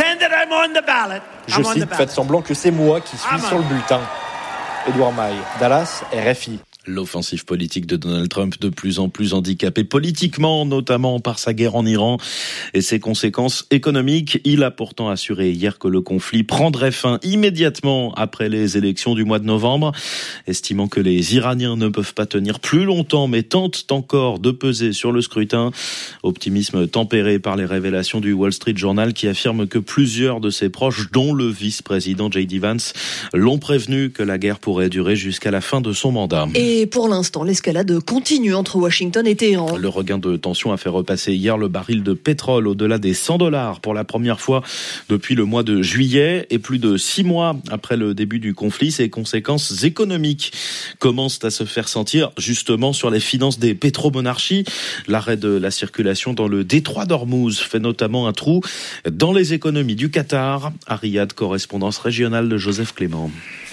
cite, faites semblant que c'est moi qui suis sur le bulletin. Édouard Maille, Dallas, RFI.
L'offensive politique de Donald Trump de plus en plus handicapée politiquement, notamment par sa guerre en Iran et ses conséquences économiques. Il a pourtant assuré hier que le conflit prendrait fin immédiatement après les élections du mois de novembre, estimant que les Iraniens ne peuvent pas tenir plus longtemps mais tentent encore de peser sur le scrutin. Optimisme tempéré par les révélations du Wall Street Journal qui affirme que plusieurs de ses proches, dont le vice-président J.D. Vance, l'ont prévenu que la guerre pourrait durer jusqu'à la fin de son mandat.
Et pour l'instant, l'escalade continue entre Washington et Téhéran.
Le regain de tension a fait repasser hier le baril de pétrole au-delà des $100 pour la première fois depuis le mois de juillet. Et plus de 6 mois après le début du conflit, ses conséquences économiques commencent à se faire sentir justement sur les finances des pétromonarchies. L'arrêt de la circulation dans le détroit d'Ormuz fait notamment un trou dans les économies du Qatar. À Riyad, correspondance régionale de Joseph Clément.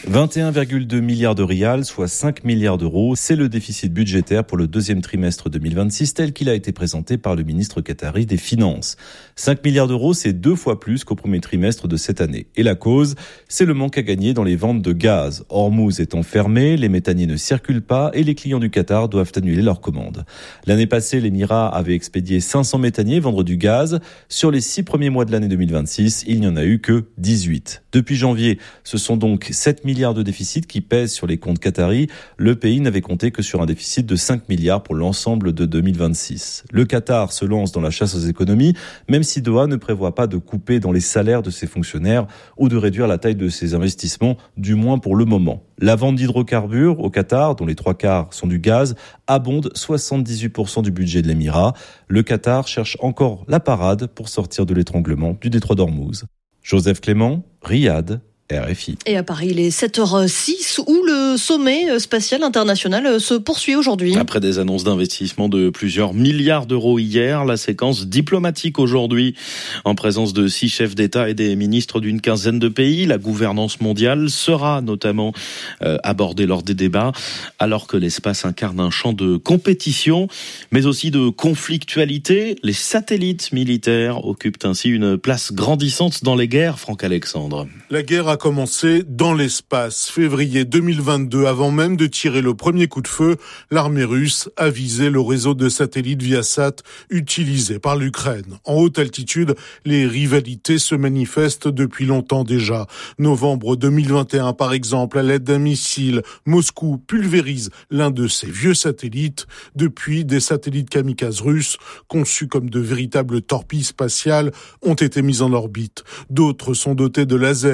21,2 milliards de rials, soit 5 milliards d'euros. C'est le déficit budgétaire pour le deuxième trimestre 2026, tel qu'il a été présenté par le ministre qatari des Finances. 5 milliards d'euros, c'est 2 fois plus qu'au premier trimestre de cette année. Et la cause, c'est le manque à gagner dans les ventes de gaz. Ormuz étant fermé, les méthaniers ne circulent pas et les clients du Qatar doivent annuler leurs commandes. L'année passée, l'Émirat avait expédié 500 méthaniers vendre du gaz. Sur les 6 premiers mois de l'année 2026, il n'y en a eu que 18. Depuis janvier, ce sont donc 7 milliards de déficit qui pèsent sur les comptes qataris. Le pays n'avait compté que sur un déficit de 5 milliards pour l'ensemble de 2026. Le Qatar se lance dans la chasse aux économies, même si Doha ne prévoit pas de couper dans les salaires de ses fonctionnaires ou de réduire la taille de ses investissements, du moins pour le moment. La vente d'hydrocarbures au Qatar, dont les 3/4 sont du gaz, abonde 78% du budget de l'Émirat. Le Qatar cherche encore la parade pour sortir de l'étranglement du détroit d'Ormuz. Joseph Clément, Riyad, RFI.
Et à Paris, il est 7h06 où le sommet spatial international se poursuit aujourd'hui.
Après des annonces d'investissement de plusieurs milliards d'euros hier, la séquence diplomatique aujourd'hui, en présence de 6 chefs d'État et des ministres d'une quinzaine de pays. La gouvernance mondiale sera notamment abordée lors des débats, alors que l'espace incarne un champ de compétition, mais aussi de conflictualité. Les satellites militaires occupent ainsi une place grandissante dans les guerres, Franck Alexandre.
La guerre a commencé dans l'espace. Février 2022, avant même de tirer le premier coup de feu, l'armée russe a visé le réseau de satellites Viasat utilisé par l'Ukraine. En haute altitude, les rivalités se manifestent depuis longtemps déjà. Novembre 2021, par exemple, à l'aide d'un missile, Moscou pulvérise l'un de ses vieux satellites. Depuis, des satellites kamikazes russes, conçus comme de véritables torpilles spatiales, ont été mis en orbite. D'autres sont dotés de lasers pour avertir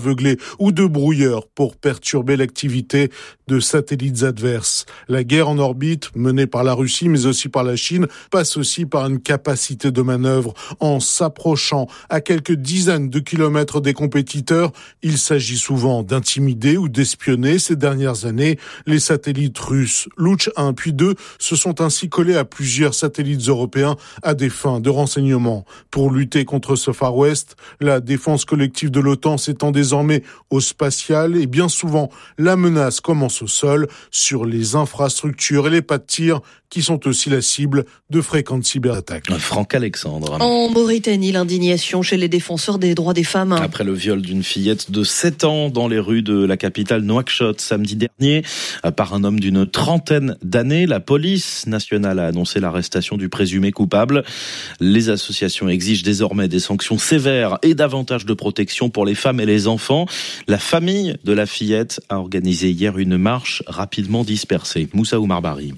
aveuglés ou de brouilleurs pour perturber l'activité de satellites adverses. La guerre en orbite, menée par la Russie mais aussi par la Chine, passe aussi par une capacité de manœuvre. En s'approchant à quelques dizaines de kilomètres des compétiteurs, il s'agit souvent d'intimider ou d'espionner. Ces dernières années, les satellites russes Luch 1 puis 2 se sont ainsi collés à plusieurs satellites européens à des fins de renseignement. Pour lutter contre ce Far West, la défense collective de l'OTAN s'étend désormais au spatial et bien souvent la menace commence au sol sur les infrastructures et les pas de tir qui sont aussi la cible de fréquentes cyberattaques.
Franck Alexandre.
En Mauritanie, l'indignation chez les défenseurs des droits des femmes.
Après le viol d'une fillette de 7 ans dans les rues de la capitale Nouakchott samedi dernier par un homme d'une trentaine d'années, la police nationale a annoncé l'arrestation du présumé coupable. Les associations exigent désormais des sanctions sévères et davantage de protection pour les femmes et les enfants. La famille de la fillette a organisé hier une marche rapidement dispersée. Moussa Oumarbari.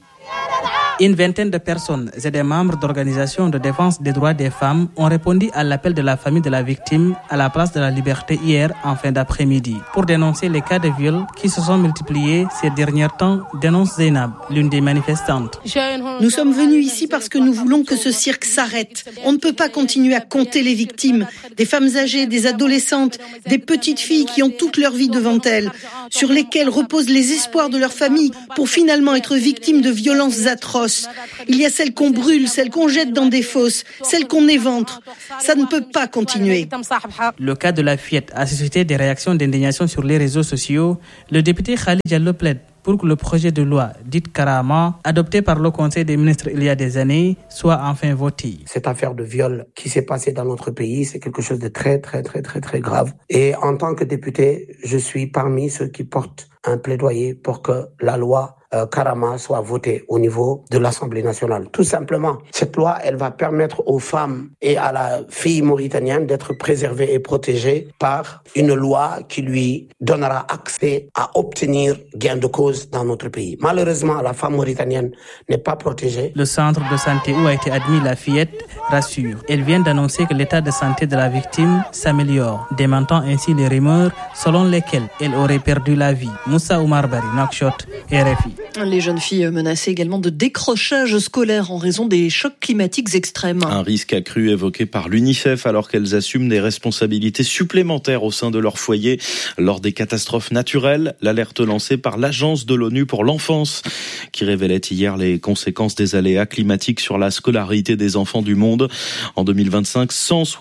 Une vingtaine de personnes et des membres d'organisations de défense des droits des femmes ont répondu à l'appel de la famille de la victime à la place de la Liberté hier en fin d'après-midi pour dénoncer les cas de viol qui se sont multipliés ces derniers temps, dénonce Zainab, l'une des manifestantes.
Nous sommes venus ici parce que nous voulons que ce cirque s'arrête. On ne peut pas continuer à compter les victimes, des femmes âgées, des adolescentes, des petites filles qui ont toute leur vie devant elles, sur lesquelles reposent les espoirs de leur famille pour finalement être victimes de violences atroces. Il y a celles qu'on brûle, celles qu'on jette dans des fosses, celles qu'on éventre. Ça ne peut pas continuer.
Le cas de la fillette a suscité des réactions d'indignation sur les réseaux sociaux. Le député Khalid Diallo plaide pour que le projet de loi, dite Karama, adopté par le Conseil des ministres il y a des années, soit enfin voté.
Cette affaire de viol qui s'est passée dans notre pays, c'est quelque chose de très grave. Et en tant que député, je suis parmi ceux qui portent un plaidoyer pour que la loi Karama soit votée au niveau de l'Assemblée nationale. Tout simplement, cette loi, elle va permettre aux femmes et à la fille mauritanienne d'être préservées et protégées par une loi qui lui donnera accès à obtenir gain de cause dans notre pays. Malheureusement, la femme mauritanienne n'est pas protégée.
Le centre de santé où a été admise la fillette rassure. Elle vient d'annoncer que l'état de santé de la victime s'améliore, démentant ainsi les rumeurs selon lesquelles elle aurait perdu la vie. Moussa Oumarbari, Nouakchott, RFI.
Les jeunes filles menacées également de décrochage scolaire en raison des chocs climatiques extrêmes.
Un risque accru évoqué par l'UNICEF alors qu'elles assument des responsabilités supplémentaires au sein de leur foyer lors des catastrophes naturelles. L'alerte lancée par l'Agence de l'ONU pour l'enfance qui révélait hier les conséquences des aléas climatiques sur la scolarité des enfants du monde. En 2025,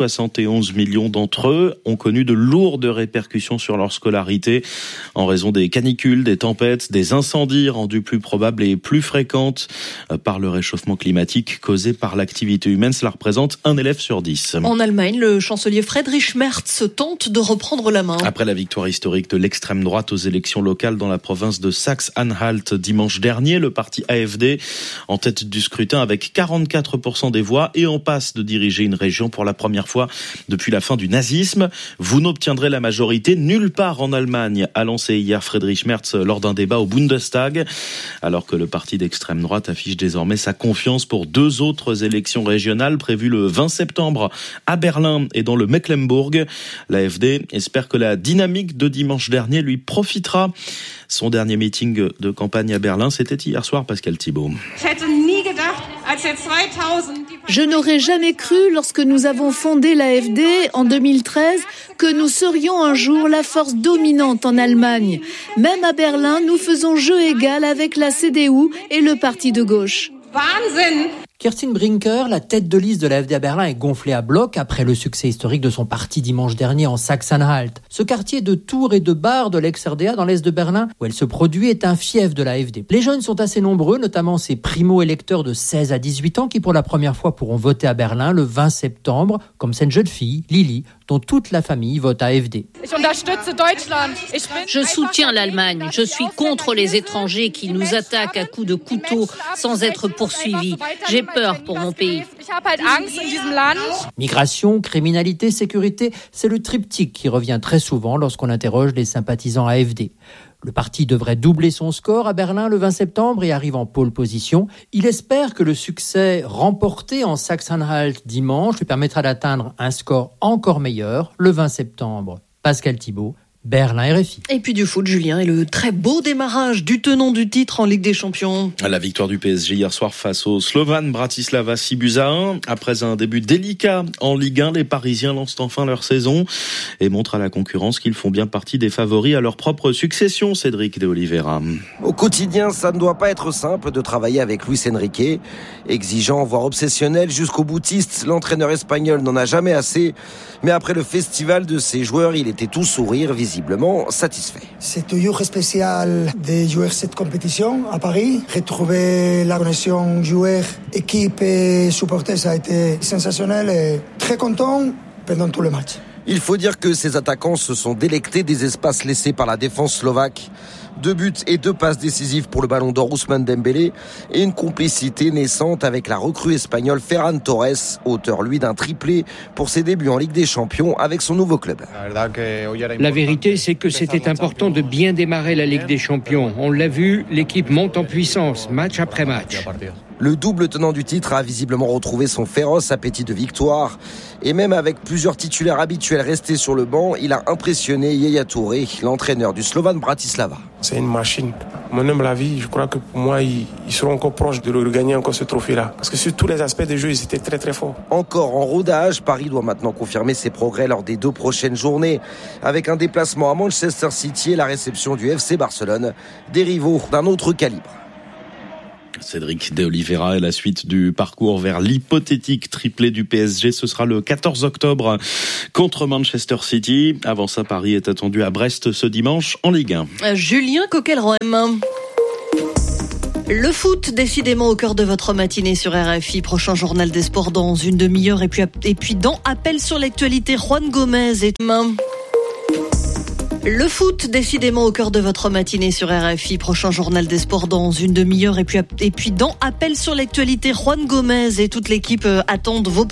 171 millions d'entre eux ont connu de lourdes répercussions sur leur scolarité en raison des canicules, des tempêtes, des incendies rendus plus probables et plus fréquentes par le réchauffement climatique causé par l'activité humaine. Cela représente 1 élève sur 10.
En Allemagne, le chancelier Friedrich Merz tente de reprendre la main.
Après la victoire historique de l'extrême droite aux élections locales dans la province de Saxe-Anhalt dimanche dernier, le parti AfD en tête du scrutin avec 44% des voix et en passe de diriger une région pour la première fois depuis la fin du nazisme. Vous n'obtiendrez la majorité nulle part en Allemagne, a lancé hier Friedrich Merz lors d'un débat au Bundestag, alors que le parti d'extrême droite affiche désormais sa confiance pour 2 autres élections régionales prévues le 20 septembre à Berlin et dans le Mecklembourg. L'AfD espère que la dynamique de dimanche dernier lui profitera. Son dernier meeting de campagne à Berlin, c'était hier soir, Pascal Thibault.
Je n'aurais jamais cru, lorsque nous avons fondé l'AfD en 2013, que nous serions un jour la force dominante en Allemagne. Même à Berlin, nous faisons jeu égal avec la CDU et le parti de gauche.
Kerstin Brinker, la tête de liste de l'AfD à Berlin, est gonflée à bloc après le succès historique de son parti dimanche dernier en Saxe-Anhalt. Ce quartier de Tours et de Bar de l'ex-RDA dans l'est de Berlin, où elle se produit, est un fief de l'AfD. Les jeunes sont assez nombreux, notamment ces primo-électeurs de 16 à 18 ans qui pour la première fois pourront voter à Berlin le 20 septembre, comme cette jeune fille, Lily, dont toute la famille vote AfD.
Je soutiens l'Allemagne. Je suis contre les étrangers qui nous attaquent à coups de couteau sans être poursuivis. J'ai peur pour mon pays.
Migration, criminalité, sécurité, c'est le triptyque qui revient très souvent lorsqu'on interroge les sympathisants AfD. Le parti devrait doubler son score à Berlin le 20 septembre et arrive en pole position. Il espère que le succès remporté en Saxe-Anhalt dimanche lui permettra d'atteindre un score encore meilleur le 20 septembre. Pascal Thibault, Berlin, RFI.
Et puis du foot, Julien, et le très beau démarrage du tenant du titre en Ligue des Champions.
La victoire du PSG hier soir face au Slovan Bratislava 6-1. Après un début délicat en Ligue 1, les Parisiens lancent enfin leur saison et montrent à la concurrence qu'ils font bien partie des favoris à leur propre succession. Cédric de Oliveira.
Au quotidien, ça ne doit pas être simple de travailler avec Luis Enrique. Exigeant, voire obsessionnel jusqu'au boutiste, l'entraîneur espagnol n'en a jamais assez. Mais après le festival de ses joueurs, il était tout sourire, visiblement satisfait.
C'est toujours spécial de jouer cette compétition à Paris. Retrouver la connexion joueur, équipe et supporters, ça a été sensationnel et très content pendant tout le match.
Il faut dire que ces attaquants se sont délectés des espaces laissés par la défense slovaque. 2 buts et 2 passes décisives pour le Ballon d'Or Ousmane Dembélé et une complicité naissante avec la recrue espagnole Ferran Torres, auteur lui d'un triplé pour ses débuts en Ligue des Champions avec son nouveau club.
La vérité, c'est que c'était important de bien démarrer la Ligue des Champions. On l'a vu, l'équipe monte en puissance, match après match.
Le double tenant du titre a visiblement retrouvé son féroce appétit de victoire. Et même avec plusieurs titulaires habituels restés sur le banc, il a impressionné Yaya Touré, l'entraîneur du Slovan Bratislava.
C'est une machine. Mon humble avis, je crois que pour moi, ils seront encore proches de regagner encore ce trophée-là. Parce que sur tous les aspects du jeu, ils étaient très très forts.
Encore en rodage, Paris doit maintenant confirmer ses progrès lors des 2 prochaines journées. Avec un déplacement à Manchester City et la réception du FC Barcelone, des rivaux d'un autre calibre.
Cédric de Oliveira et la suite du parcours vers l'hypothétique triplé du PSG. Ce sera le 14 octobre contre Manchester City. Avant ça, Paris est attendu à Brest ce dimanche en Ligue 1.
Julien Coquelroem. Le foot, décidément au cœur de votre matinée sur RFI. Prochain journal des sports dans une demi-heure. Et puis dans Appel sur l'actualité, Juan Gomez et main. Le foot, décidément au cœur de votre matinée sur RFI. Prochain journal des sports dans une demi-heure. Et puis dans Appel sur l'actualité, Juan Gomez et toute l'équipe attendent vos